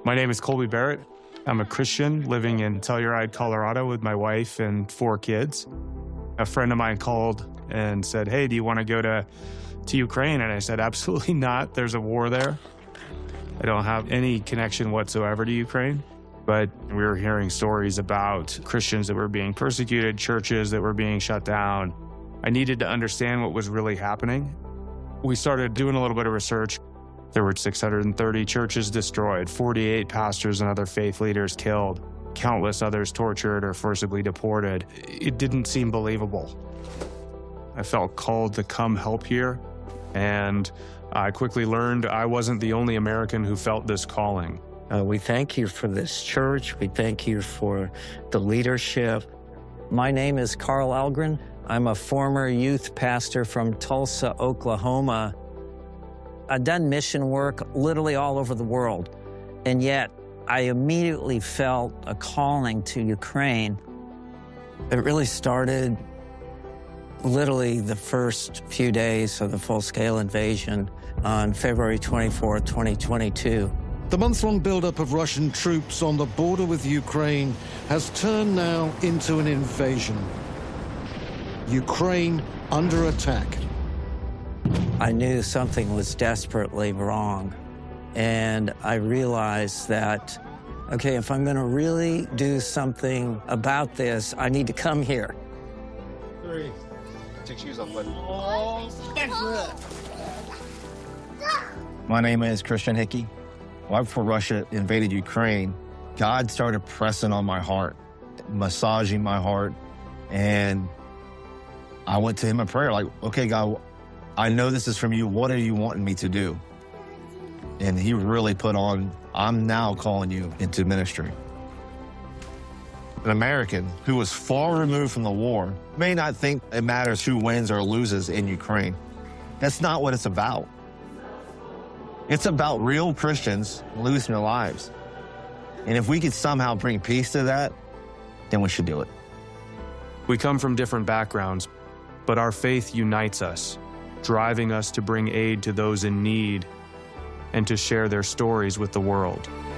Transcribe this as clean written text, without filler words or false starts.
My name is Colby Barrett. I'm a Christian living in Telluride, Colorado with my wife and 4 kids. A friend of mine called and said, "Hey, do you want to go to Ukraine?" And I said, "Absolutely not. There's a war there." I don't have any connection whatsoever to Ukraine, but we were hearing stories about Christians that were being persecuted, churches that were being shut down. I needed to understand what was really happening. We started doing a little bit of research. There were 630 churches destroyed, 48 pastors and other faith leaders killed, countless others tortured or forcibly deported. It didn't seem believable. I felt called to come help here, and I quickly learned I wasn't the only American who felt this calling. We thank you for this church. We thank you for the leadership. My name is Carl Algren. I'm a former youth pastor from Tulsa, Oklahoma. I've done mission work literally all over the world, and yet I immediately felt a calling to Ukraine. It really started literally the first few days of the full-scale invasion on February 24, 2022. The months-long build-up of Russian troops on the border with Ukraine has turned now into an invasion. Ukraine under attack. I knew something was desperately wrong, and I realized that, okay, if I'm going to really do something about this, I need to come here. 3. Take shoes off, buddy. My name is Christian Hickey. Right before Russia invaded Ukraine, God started pressing on my heart, massaging my heart, and I went to him in prayer like, okay, God, I know this is from you. What are you wanting me to do? And he really put on, I'm now calling you into ministry. An American who was far removed from the war may not think it matters who wins or loses in Ukraine. That's not what it's about. It's about real Christians losing their lives. And if we could somehow bring peace to that, then we should do it. We come from different backgrounds, but our faith unites us, driving us to bring aid to those in need and to share their stories with the world.